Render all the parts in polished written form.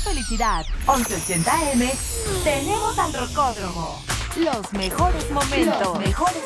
felicidad. 1180M, tenemos al Rocódromo. Los mejores momentos. Los mejores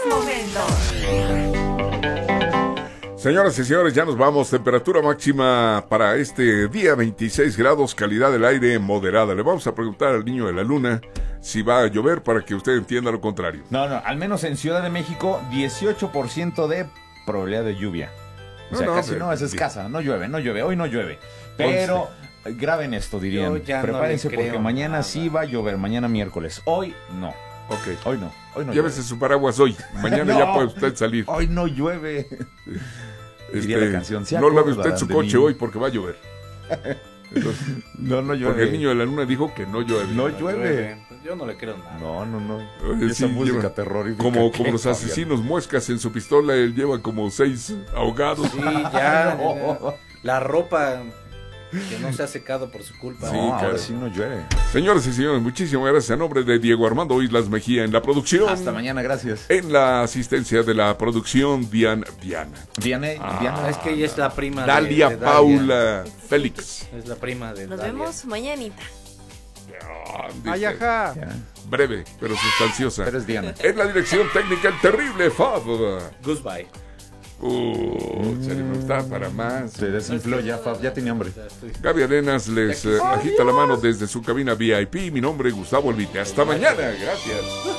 momentos. Señoras y señores, ya nos vamos. Temperatura máxima para este día 26 grados, calidad del aire moderada. Le vamos a preguntar al niño de la luna si va a llover para que usted entienda lo contrario. No, al menos en Ciudad de México, 18% de probabilidad de lluvia. O sea, casi no, es escasa. No llueve, hoy no llueve. Pero graben esto, dirían. Prepárense porque mañana sí va a llover, mañana miércoles. Hoy no. Ok. Hoy no Llévese su paraguas hoy. Mañana no, ya puede usted salir. Hoy no llueve. Diría la canción. No lave usted su coche hoy porque va a llover. Entonces, no llueve. Porque el niño de la luna dijo que no llueve. No llueve. Yo no le creo nada. No. Oye, Esa sí, música terrorífica. Como los asesinos muescas en su pistola, él lleva como 6 ahogados. Sí, ya. La ropa que no se ha secado por su culpa. Sí, Ahora claro. sí no llueve. Señoras y señores, muchísimas gracias a nombre de Diego Armando Islas Mejía en la producción. Hasta mañana, gracias. En la asistencia de la producción, Diana. Diana. Es que ella es la prima Dalia de Paula Félix. Es la prima de Nos Dalia. vemos mañanita. Dice, breve, pero sustanciosa. Pero es Diana. En la dirección técnica, el terrible Fab. Goodbye. Serio, no está para más. Se desinfló ya, Fab, ya tenía hambre. Gaby Arenas les agita la mano desde su cabina VIP. Mi nombre es Gustavo Elvite. Hasta mañana. Gracias.